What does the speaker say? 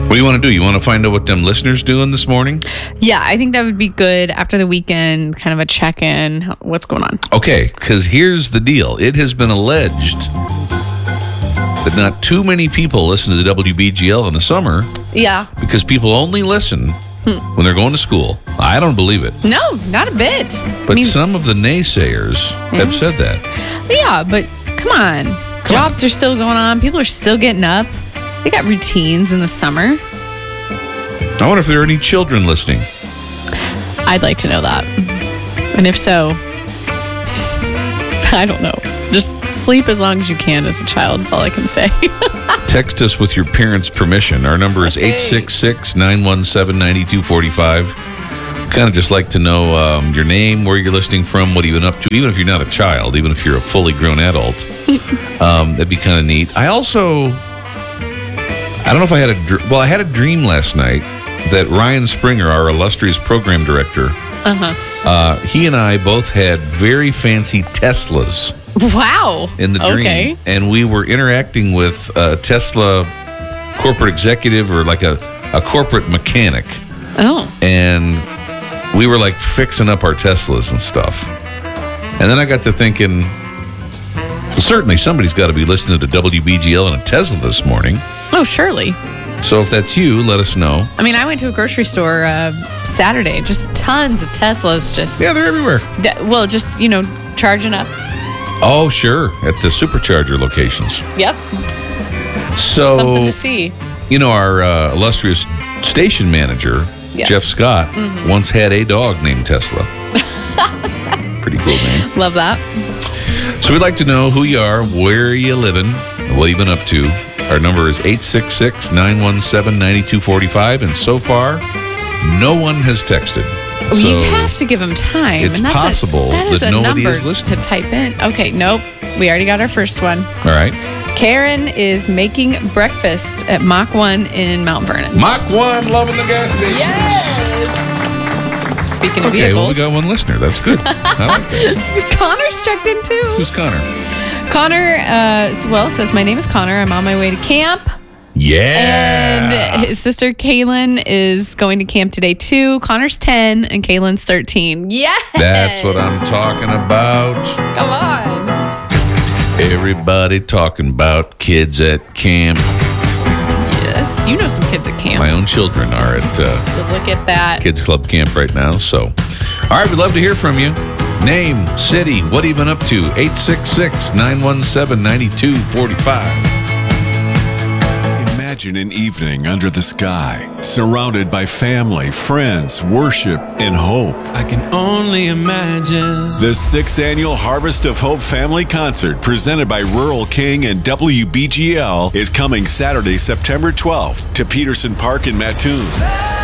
What do you want to do? You want to find out what them listeners doing this morning? Yeah, I think that would be good after the weekend, kind of a check-in. What's going on? Okay, because here's the deal. It has been alleged that not too many people listen to the WBGL in the summer. Yeah. Because people only listen when they're going to school. I don't believe it. No, not a bit. But some of the naysayers have said that. Yeah, but come on. Jobs are still going on. People are still getting up. They got routines in the summer. I wonder if there are any children listening. I'd like to know that. And if so, I don't know. Just sleep as long as you can as a child. That's all I can say. Text us with your parents' permission. Our number is 866-917-9245. Kind of just like to know your name, where you're listening from, what you've been up to, even if you're not a child, even if you're a fully grown adult. That'd be kind of neat. I don't know if I had a dream last night that Ryan Springer, our illustrious program director, he and I both had very fancy Teslas. Wow. In the dream. Okay. And we were interacting with a Tesla corporate executive or like a corporate mechanic. Oh. And we were like fixing up our Teslas and stuff. And then I got to thinking, well, certainly somebody's got to be listening to WBGL in a Tesla this morning. Oh, surely. So if that's you, let us know. I mean, I went to a grocery store Saturday. Just tons of Teslas. Yeah, they're everywhere. Just, charging up. Oh, sure. At the supercharger locations. Yep. So, something to see. Our illustrious station manager, Yes. Jeff Scott, once had a dog named Tesla. Pretty cool name. Love that. So we'd like to know who you are, where you living, what you've been up to. Our number is 866-917-9245. And so far, no one has texted. So you have to give them time. It's possible that nobody is listening. To type in. Okay, nope. We already got our first one. All right. Karen is making breakfast at Mach 1 in Mount Vernon. Mach 1, loving the gas station. Yes! Speaking of Okay, vehicles. well, we got one listener. That's good. I like that. Connor's checked in too. Who's Connor? Connor, says, my name is Connor. I'm on my way to camp. Yeah. And his sister Kaylin is going to camp today too. Connor's 10 and Kaylin's 13. Yes. That's what I'm talking about. Come on. Everybody talking about kids at camp. Yes, you know some kids at camp. My own children are at look at that. Kids Club Camp right now. So, all right, we'd love to hear from you. Name, city, what have you been up to? 866-917-9245. Imagine an evening under the sky, surrounded by family, friends, worship, and hope. I can only imagine. The 6th Annual Harvest of Hope Family Concert, presented by Rural King and WBGL, is coming Saturday, September 12th to Peterson Park in Mattoon.